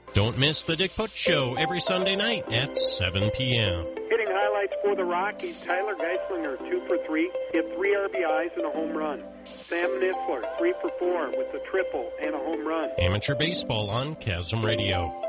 Don't miss the Dick Putz Show every Sunday night at 7 p.m. Hitting highlights for the Rockies, Tyler Geislinger, 2 for 3, hit 3 RBIs and a home run. Sam Niffler, 3 for 4 with a triple and a home run. Amateur baseball on Chasm Radio.